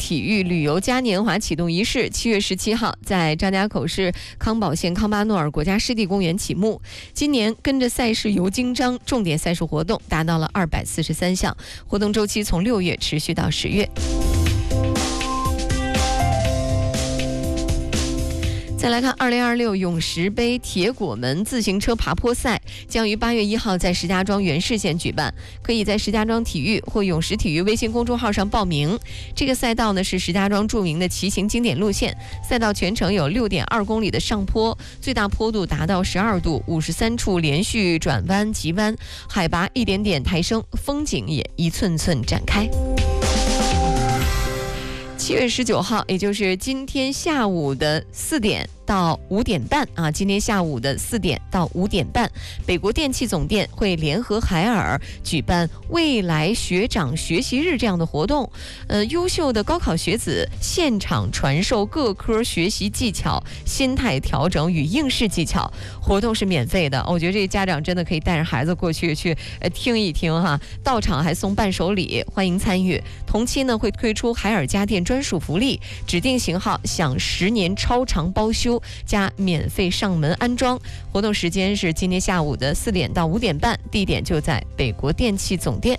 体育旅游嘉年华启动仪式7月17号在张家口市康保县康巴诺尔国家湿地公园启幕。今年跟着赛事游京张，重点赛事活动达到了243项，活动周期从6月持续到10月。再来看2026永石杯铁果门自行车爬坡赛，将于8月1号在石家庄元市县举办，可以在石家庄体育或永石体育微信公众号上报名。这个赛道呢是石家庄著名的骑行经典路线，赛道全程有6.2公里的上坡，最大坡度达到12度，53处连续转弯急弯，海拔一点点抬升，风景也一寸寸展开。7月19号，也就是今天下午的4点到5点半啊，今天下午的4点到5点半，北国电器总店会联合海尔举办未来学长学习日这样的活动，优秀的高考学子现场传授各科学习技巧、心态调整与应试技巧。活动是免费的，我觉得这个家长真的可以带着孩子过去听一听哈，到场还送伴手礼，欢迎参与。同期呢会推出海尔家电专属福利，指定型号享10年超长包修加免费上门安装。活动时间是今天下午的4点到5点半，地点就在北国电器总店。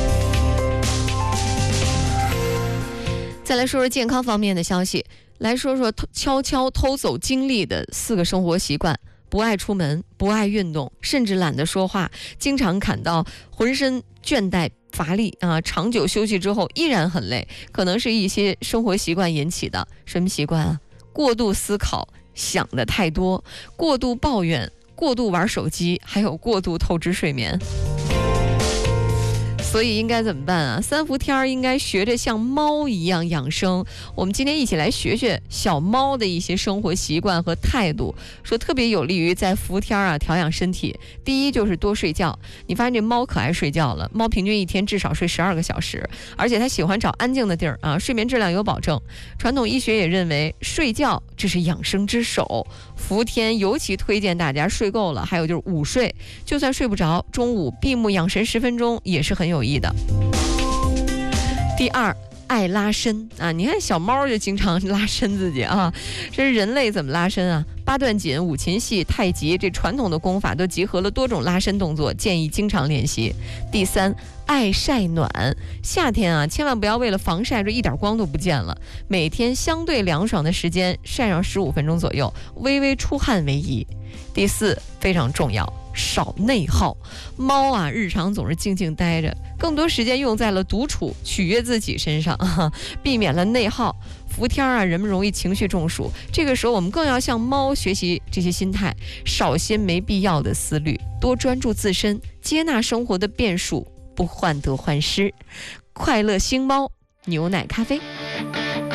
再来说说健康方面的消息，来说说悄悄偷走精力的4个生活习惯。不爱出门，不爱运动，甚至懒得说话，经常感到浑身倦怠乏力啊！长久休息之后依然很累，可能是一些生活习惯引起的。什么习惯啊？过度思考，想的太多，过度抱怨，过度玩手机，还有过度透支睡眠。所以应该怎么办啊？3伏天应该学着像猫一样养生。我们今天一起来学学小猫的一些生活习惯和态度，说特别有利于在伏天调养身体。第一就是多睡觉，你发现这猫可爱睡觉了，猫平均一天至少睡12个小时，而且它喜欢找安静的地儿啊，睡眠质量有保证。传统医学也认为睡觉这是养生之首，伏天尤其推荐大家睡够了，还有就是午睡，就算睡不着，中午闭目养神10分钟也是很有益的。第二，爱拉伸啊！你看小猫就经常拉伸自己啊，这是人类怎么拉伸啊？8段锦、五禽戏、太极，这传统的功法都集合了多种拉伸动作，建议经常练习。第三，爱晒暖，夏天啊，千万不要为了防晒这一点光都不见了，每天相对凉爽的时间晒上15分钟左右，微微出汗为宜。第四，非常重要，少内耗。猫啊，日常总是静静待着，更多时间用在了独处、取悦自己身上，避免了内耗。伏天啊，人们容易情绪中暑，这个时候我们更要向猫学习这些心态，少些没必要的思虑，多专注自身，接纳生活的变数，不患得患失。快乐星猫牛奶咖啡。